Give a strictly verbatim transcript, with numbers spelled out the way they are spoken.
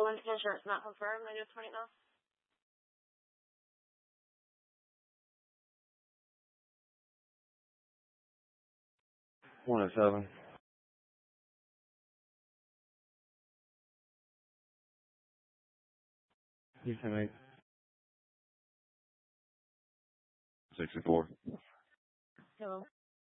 Lincoln insurance not confirmed. I just twenty now. One and seven. You can make Sixty-four. Hello.